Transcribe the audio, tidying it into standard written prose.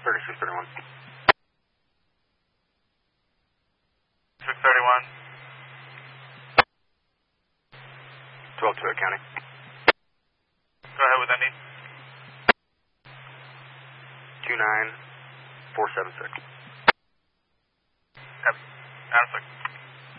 3631. 631. 12 to County. Go ahead with any. 29476. Yep. Answer.